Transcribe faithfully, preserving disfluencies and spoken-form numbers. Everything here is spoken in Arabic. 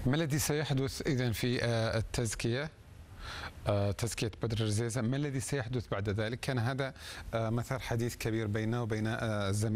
ما الذي سيحدث إذن في آه، التزكية؟ آه، تزكية بدر الرزيزة، ما الذي سيحدث بعد ذلك؟ كان هذا آه، مثار حديث كبير بينه وبين آه، الزميل